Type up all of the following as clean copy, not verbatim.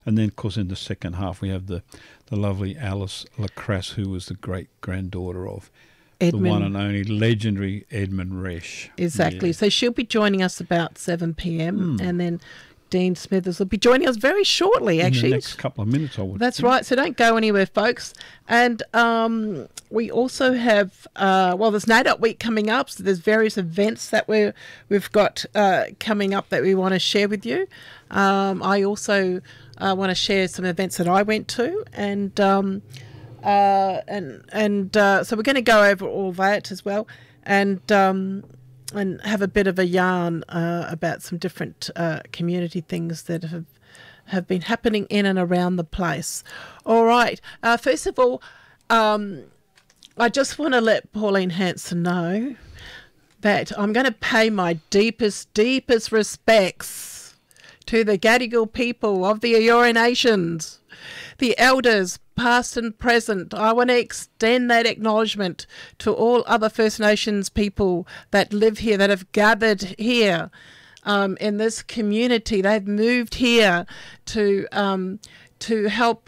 And then, of course, in the second half, we have the lovely Alice Lacrasse, who was the great-granddaughter of Edmund. the one and only legendary Edmund Resch. Exactly. Yeah. So she'll be joining us about 7 p.m. And then Dean Smithers will be joining us very shortly, actually. In the next couple of minutes, I would That's think. right. So don't go anywhere, folks. And we also have, there's NAIDOC Week coming up. So there's various events that we've got coming up that we want to share with you. I also want to share some events that I went to. And so we're going to go over all that as well. And have a bit of a yarn about some different community things that have been happening in and around the place. All right. First of all, I just want to let Pauline Hanson know that I'm going to pay my deepest respects to the Gadigal people of the Eora Nations, the elders, past and present. I want to extend that acknowledgement to all other First Nations people that live here, that have gathered here in this community. They've moved here to help,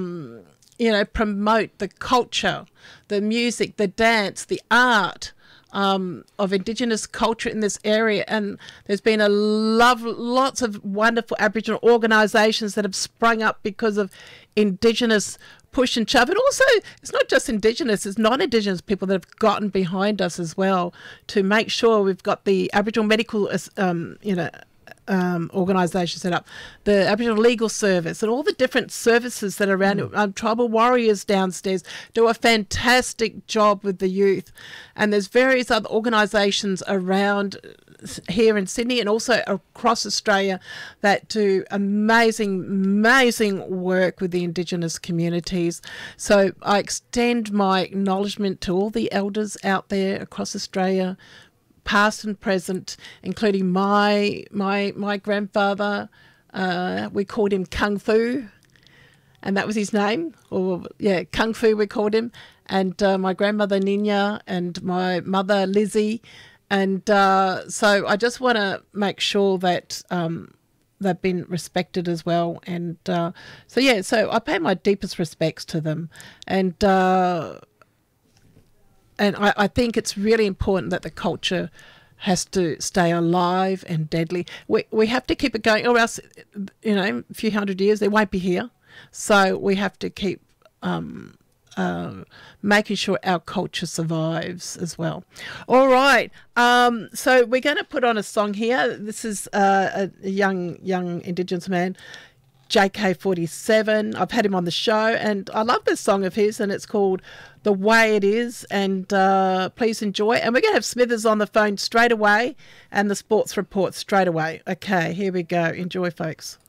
promote the culture, the music, the dance, the art of Indigenous culture in this area. And there's been lots of wonderful Aboriginal organisations that have sprung up because of Indigenous push and shove. And also, it's not just Indigenous, it's non-Indigenous people that have gotten behind us as well to make sure we've got the Aboriginal medical organisation set up, the Aboriginal Legal Service, and all the different services that are around it. Tribal Warriors downstairs do a fantastic job with the youth. And there's various other organisations around here in Sydney and also across Australia that do amazing work with the Indigenous communities. So I extend my acknowledgement to all the elders out there across Australia, past and present, including my grandfather. We called him Kung Fu, and that was his name. Kung Fu we called him. And my grandmother Nina and my mother Lizzie. And so I just want to make sure that they've been respected as well. And so I pay my deepest respects to them. And I think it's really important that the culture has to stay alive and deadly. We have to keep it going, or else, a few hundred years, they won't be here. So we have to keep making sure our culture survives as well. All right. So we're going to put on a song here. This is a young Indigenous man, JK47. I've had him on the show, and I love this song of his, and it's called The Way It Is, and please enjoy. And we're going to have Smithers on the phone straight away and the sports report straight away. Okay, here we go. Enjoy, folks.